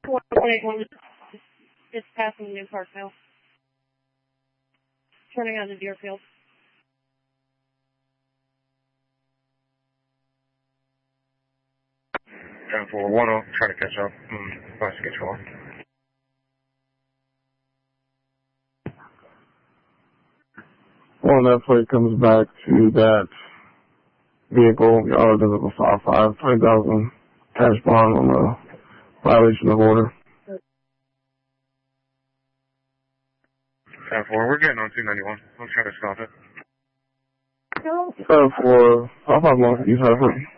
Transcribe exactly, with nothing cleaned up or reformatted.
one twenty-one, just passing New Parkville. Turning on to Deerfield. ten four one oh, trying to catch up. Mm, bus control. When that plate comes back to that vehicle, y'all does a five five, twenty thousand cash bond on the violation of order. ten four, we're getting on two ninety-one. I'm trying to stop it. ten four, five five one, you have it.